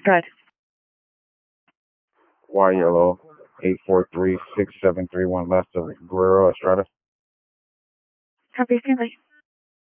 Good. Y yellow 8436731 left of Guerrero Estrada. Copy, Stanley.